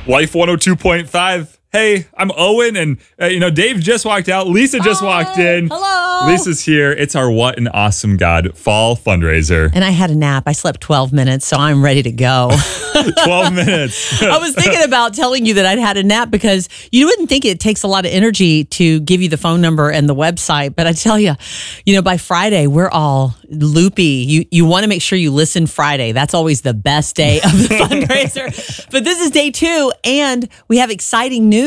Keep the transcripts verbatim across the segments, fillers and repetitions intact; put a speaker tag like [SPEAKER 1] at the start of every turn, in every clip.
[SPEAKER 1] Life one oh two point five. Hey, I'm Owen, and uh, you know, Dave just walked out. Lisa just
[SPEAKER 2] Hi.
[SPEAKER 1] walked in.
[SPEAKER 2] Hello.
[SPEAKER 1] Lisa's here. It's our What an Awesome God fall fundraiser.
[SPEAKER 2] And I had a nap. I slept twelve minutes, so I'm ready to go.
[SPEAKER 1] twelve minutes.
[SPEAKER 2] I was thinking about telling you that I'd had a nap because you wouldn't think it takes a lot of energy to give you the phone number and the website. But I tell you, you know, by Friday, we're all loopy. You you want to make sure you listen Friday. That's always the best day of the fundraiser. But this is day two, and we have exciting news.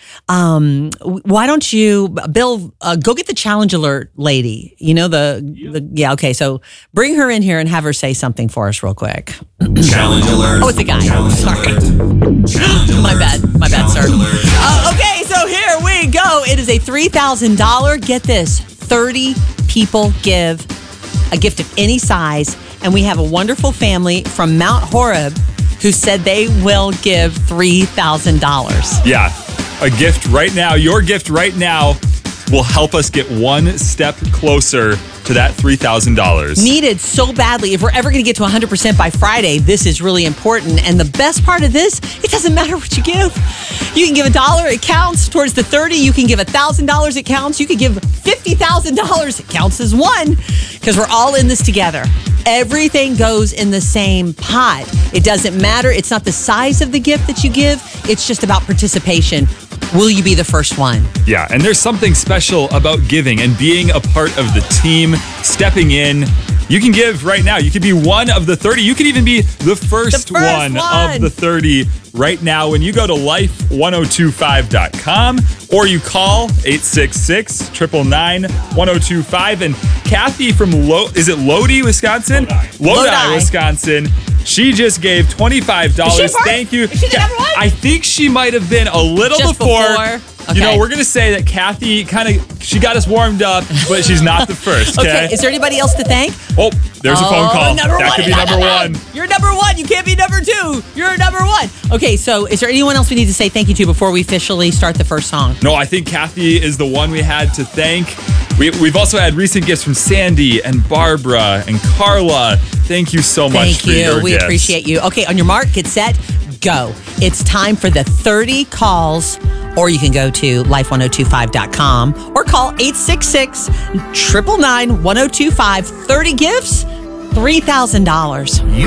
[SPEAKER 2] Um, why don't you, Bill, uh, go get the challenge alert lady. You know, the, the, yeah, okay. So bring her in here and have her say something for us real quick.
[SPEAKER 3] Challenge alert.
[SPEAKER 2] Oh, it's a guy.
[SPEAKER 3] Challenge
[SPEAKER 2] Sorry.
[SPEAKER 3] alert.
[SPEAKER 2] My bad. My bad, sir.
[SPEAKER 3] Challenge alert.
[SPEAKER 2] Uh, okay, so here we go. It is a three thousand dollars, get this, thirty people give a gift of any size. And we have a wonderful family from Mount Horeb who said they will give three thousand dollars.
[SPEAKER 1] Yeah, a gift right now. Your gift right now will help us get one step closer to that three thousand dollars.
[SPEAKER 2] Needed so badly. If we're ever going to get to one hundred percent by Friday, this is really important. And the best part of this, it doesn't matter what you give. You can give a dollar, it counts towards the thirty. You can give one thousand dollars, it counts. You can give fifty thousand dollars, it counts as one, because we're all in this together. Everything goes in the same pot. It doesn't matter. It's not the size of the gift that you give. It's just about participation. Will you be the first one?
[SPEAKER 1] Yeah, and there's something special about giving and being a part of the team, stepping in. You can give right now. You could be one of the thirty. You could even be the first,
[SPEAKER 2] The first
[SPEAKER 1] one,
[SPEAKER 2] one.
[SPEAKER 1] of the thirty right now when you go to life one oh two five dot com or you call eight six six, nine nine nine, one oh two five. And Kathy from, Lo- is it Lodi, Wisconsin? Lodi,
[SPEAKER 2] Lodi.
[SPEAKER 1] Wisconsin. She just gave twenty-five dollars.
[SPEAKER 2] Is she first?
[SPEAKER 1] Thank you.
[SPEAKER 2] Is she the number one?
[SPEAKER 1] I think she might have been a little
[SPEAKER 2] Just
[SPEAKER 1] before.
[SPEAKER 2] before?
[SPEAKER 1] You know,
[SPEAKER 2] Okay.
[SPEAKER 1] we're going to say that Kathy kind of, she got us warmed up, but she's not the first, okay?
[SPEAKER 2] Okay, is there anybody else to thank?
[SPEAKER 1] Oh, there's a phone
[SPEAKER 2] Oh,
[SPEAKER 1] call.
[SPEAKER 2] number
[SPEAKER 1] That
[SPEAKER 2] one.
[SPEAKER 1] could be
[SPEAKER 2] No, no,
[SPEAKER 1] number
[SPEAKER 2] no.
[SPEAKER 1] one.
[SPEAKER 2] You're number one. You can't be number two. You're number one. Okay, so is there anyone else we need to say thank you to before we officially start the first song?
[SPEAKER 1] No, I think Kathy is the one we had to thank. We, we've also had recent gifts from Sandy and Barbara and Carla. Thank you so much
[SPEAKER 2] Thank
[SPEAKER 1] for
[SPEAKER 2] you.
[SPEAKER 1] your
[SPEAKER 2] We
[SPEAKER 1] gifts.
[SPEAKER 2] appreciate you. Okay, on your mark, get set, go. It's time for the thirty calls, or you can go to life one oh two five dot com or call eight six six, nine nine nine, one oh two five. thirty gifts, three thousand dollars.
[SPEAKER 3] You